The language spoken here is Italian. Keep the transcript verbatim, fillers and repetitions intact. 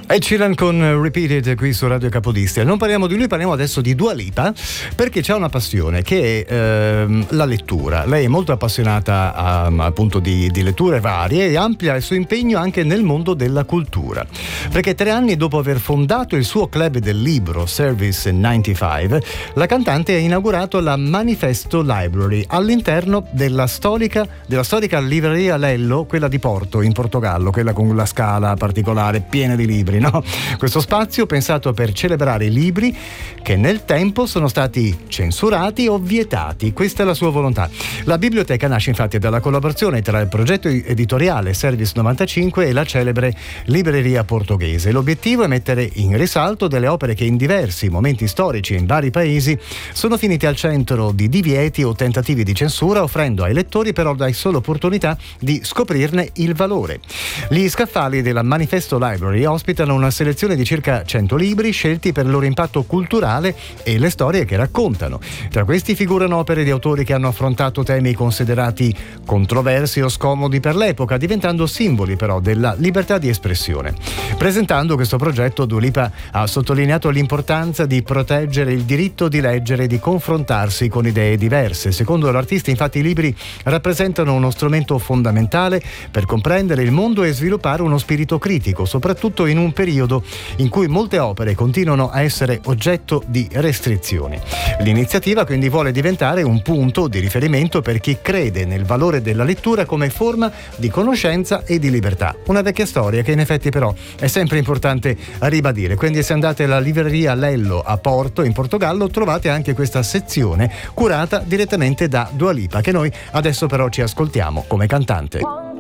Ed Sheeran con Repeated qui su Radio Capodistria. Non parliamo di lui, parliamo adesso di Dua Lipa, perché c'ha una passione che è ehm, la lettura. Lei è molto appassionata a, appunto di, di letture varie e amplia il suo impegno anche nel mondo della cultura, perché tre anni dopo aver fondato il suo club del libro Service novantacinque, la cantante ha inaugurato la Manifesto Library all'interno della storica, della storica libreria Lello, quella di Porto in Portogallo, quella con la scala particolare piena di libri. No? Questo spazio pensato per celebrare i libri che nel tempo sono stati censurati o vietati. Questa è la sua volontà. La biblioteca nasce infatti dalla collaborazione tra il progetto editoriale Service novantacinque e la celebre libreria portoghese. L'obiettivo è mettere in risalto delle opere che in diversi momenti storici in vari paesi sono finite al centro di divieti o tentativi di censura, offrendo ai lettori però la sola opportunità di scoprirne il valore. Gli scaffali della Manifesto Library ospitano una selezione di circa cento libri scelti per il loro impatto culturale e le storie che raccontano. Tra questi figurano opere di autori che hanno affrontato temi considerati controversi o scomodi per l'epoca, diventando simboli però della libertà di espressione. Presentando questo progetto, Dua Lipa ha sottolineato l'importanza di proteggere il diritto di leggere e di confrontarsi con idee diverse. Secondo l'artista, infatti, i libri rappresentano uno strumento fondamentale per comprendere il mondo e sviluppare uno spirito critico, soprattutto in un periodo in cui molte opere continuano a essere oggetto di restrizioni. L'iniziativa quindi vuole diventare un punto di riferimento per chi crede nel valore della lettura come forma di conoscenza e di libertà. Una vecchia storia che in effetti però è sempre importante ribadire. Quindi se andate alla libreria Lello a Porto in Portogallo trovate anche questa sezione curata direttamente da Dua Lipa, che noi adesso però ci ascoltiamo come cantante.